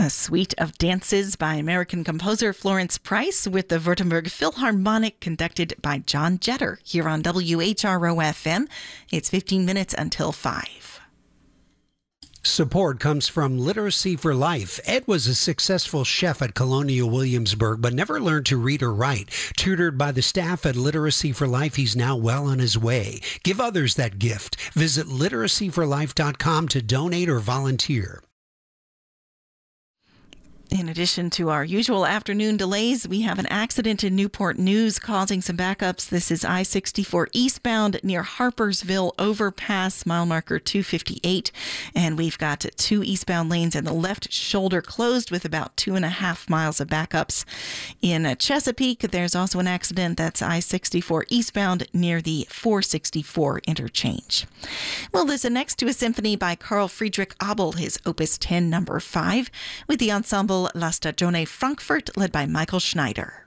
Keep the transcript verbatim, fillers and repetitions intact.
A suite of dances by American composer Florence Price with the Württemberg Philharmonic, conducted by John Jetter, here on W H R O F M. It's fifteen minutes until five. Support comes from Literacy for Life. Ed was a successful chef at Colonial Williamsburg, but never learned to read or write. Tutored by the staff at Literacy for Life, he's now well on his way. Give others that gift. Visit literacy for life dot com to donate or volunteer. In addition to our usual afternoon delays, we have an accident in Newport News causing some backups. This is I sixty-four eastbound near Harpersville overpass, mile marker two fifty-eight. And we've got two eastbound lanes and the left shoulder closed with about two and a half miles of backups. In Chesapeake, there's also an accident. That's I sixty-four eastbound near the four sixty-four interchange. We'll listen next to a symphony by Carl Friedrich Abel, his Opus ten number five, with the ensemble La Stagione Frankfurt, led by Michael Schneider.